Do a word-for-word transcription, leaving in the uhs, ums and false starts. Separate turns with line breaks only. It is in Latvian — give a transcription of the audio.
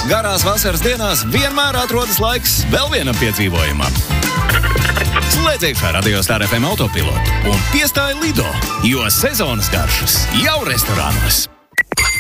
Garās vasaras dienās vienmēr atrodas laiks vēl vienam piedzīvojumam. Slēdz iekšā Radio Star F M autopilotu un piestāj Lido, jo sezonas garšas jau restorānos.